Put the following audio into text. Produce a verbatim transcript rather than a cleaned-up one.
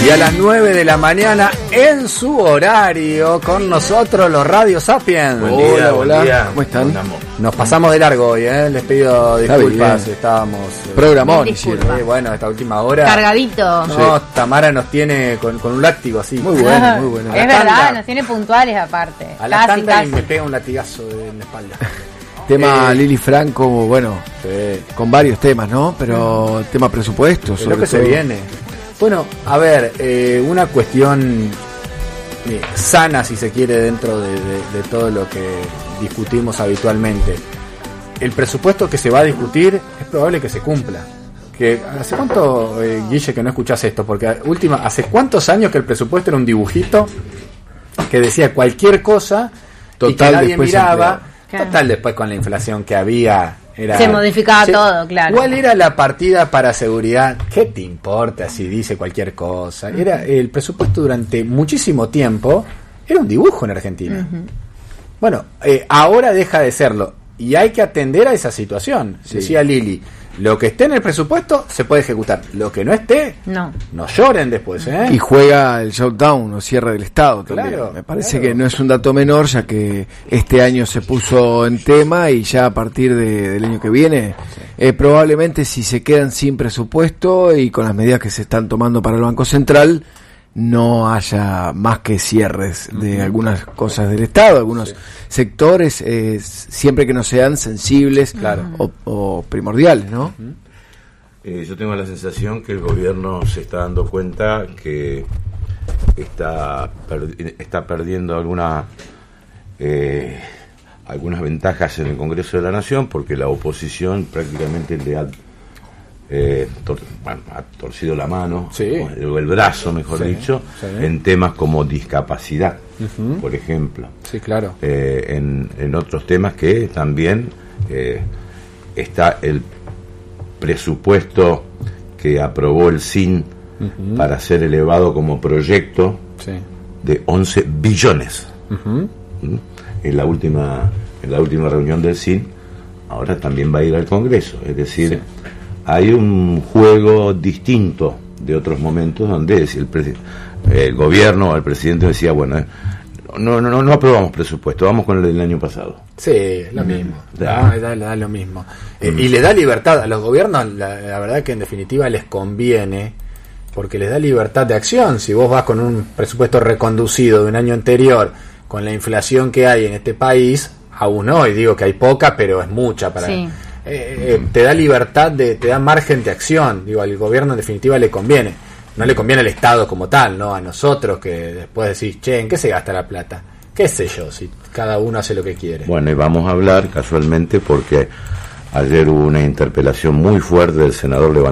Y a las nueve de la mañana en su horario con nosotros los Radio Sapiens. Buen día, hola, buen hola. día. ¿Cómo están? Andamos. Nos pasamos de largo hoy, ¿eh? Les pido disculpas, estábamos eh, programón hicieron. Eh, bueno, esta última hora cargadito. No, sí. Tamara nos tiene con, con un látigo así. Muy bueno, muy bueno. Es verdad, nos tiene puntuales aparte. A la casi, tanda casi. y me pega un latigazo en la espalda. Tema Eh, Lili Franco, bueno, sí. con varios temas, ¿no? Pero tema presupuesto, Es sobre lo que todo. se viene. Bueno, a ver, eh, una cuestión eh, sana, si se quiere, dentro de, de, de todo lo que discutimos habitualmente. El presupuesto que se va a discutir es probable que se cumpla. Que ¿hace cuánto, eh, Guille, que no escuchás esto? Porque última, ¿hace cuántos años que el presupuesto era un dibujito que decía cualquier cosa Total, y que nadie después miraba? Claro. Total, después con la inflación que había... Era, Se modificaba sí. todo, claro. ¿Cuál era la partida para seguridad? ¿Qué te importa si dice cualquier cosa? Era el presupuesto durante muchísimo tiempo, era un dibujo en Argentina. Uh-huh. Bueno, eh, ahora deja de serlo y hay que atender a esa situación. Sí. Decía Lili, lo que esté en el presupuesto se puede ejecutar, lo que no esté, no, no lloren después, ¿eh? Y juega el shutdown o cierre del Estado también. Claro, Me parece claro. que no es un dato menor, ya que este año se puso en tema y ya a partir de, del año que viene, sí. eh, probablemente si se quedan sin presupuesto y con las medidas que se están tomando para el Banco Central, no haya más que cierres de uh-huh. algunas cosas del Estado, algunos sí. sectores, eh, siempre que no sean sensibles claro. o, o primordiales, ¿no? Uh-huh. Eh, yo tengo la sensación que el gobierno se está dando cuenta que está, per- está perdiendo alguna, eh, algunas ventajas en el Congreso de la Nación, porque la oposición prácticamente le ha Eh, tor- bueno, ha torcido la mano sí. o el, o el brazo, mejor sí, dicho, sí. en temas como discapacidad, uh-huh. por ejemplo. Sí, claro. Eh, en, en otros temas que también eh, está el presupuesto que aprobó el S I N uh-huh. para ser elevado como proyecto sí. de once billones. Uh-huh. ¿Mm? En la última en la última reunión del S I N, ahora también va a ir al Congreso, es decir, sí. hay un juego distinto de otros momentos donde el, pre- el gobierno o el presidente decía, bueno, eh, no, no, no aprobamos presupuesto, vamos con el del año pasado. Sí, lo mismo, da, da, da lo mismo. Eh, mm. Y le da libertad a los gobiernos, la, la verdad que en definitiva les conviene, porque les da libertad de acción. Si vos vas con un presupuesto reconducido de un año anterior, con la inflación que hay en este país, aún hoy digo que hay poca, pero es mucha para... Sí. Eh, eh, te da libertad, de, te da margen de acción. Digo, al gobierno en definitiva le conviene. No le conviene al Estado como tal, ¿no? A nosotros que después decís, che, ¿en qué se gasta la plata? ¿Qué sé yo? Si cada uno hace lo que quiere. Bueno, y vamos a hablar casualmente porque ayer hubo una interpelación muy fuerte del senador Lewandowski